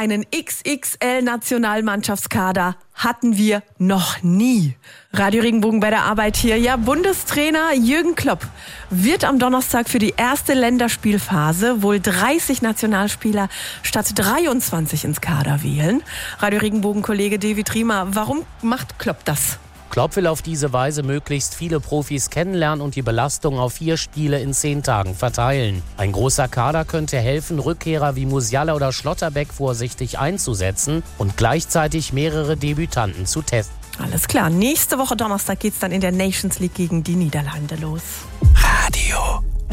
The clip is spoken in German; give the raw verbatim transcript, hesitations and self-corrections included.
einen X X L-Nationalmannschaftskader hatten wir noch nie. Radio Regenbogen bei der Arbeit hier. Ja, Bundestrainer Jürgen Klopp wird am Donnerstag für die erste Länderspielphase wohl dreißig Nationalspieler statt dreiundzwanzig ins Kader wählen. Radio Regenbogen-Kollege David Riemer, warum macht Klopp das? Klopp will auf diese Weise möglichst viele Profis kennenlernen und die Belastung auf vier Spiele in zehn Tagen verteilen. Ein großer Kader könnte helfen, Rückkehrer wie Musiala oder Schlotterbeck vorsichtig einzusetzen und gleichzeitig mehrere Debütanten zu testen. Alles klar, nächste Woche Donnerstag geht's dann in der Nations League gegen die Niederlande los. Radio